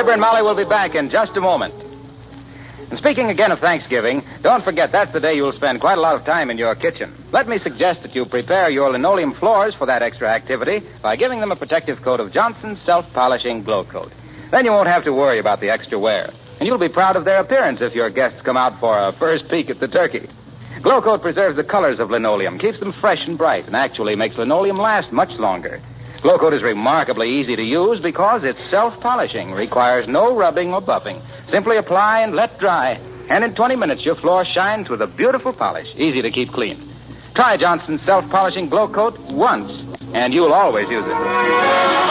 Fibber and Molly will be back in just a moment. And speaking again of Thanksgiving, don't forget that's the day you'll spend quite a lot of time in your kitchen. Let me suggest that you prepare your linoleum floors for that extra activity by giving them a protective coat of Johnson's Self-Polishing Glow Coat. Then you won't have to worry about the extra wear. And you'll be proud of their appearance if your guests come out for a first peek at the turkey. Glow Coat preserves the colors of linoleum, keeps them fresh and bright, and actually makes linoleum last much longer. Glow Coat is remarkably easy to use because it's self-polishing, requires no rubbing or buffing. Simply apply and let dry. And in 20 minutes, your floor shines with a beautiful polish, easy to keep clean. Try Johnson's Self-Polishing Glow Coat once, and you'll always use it.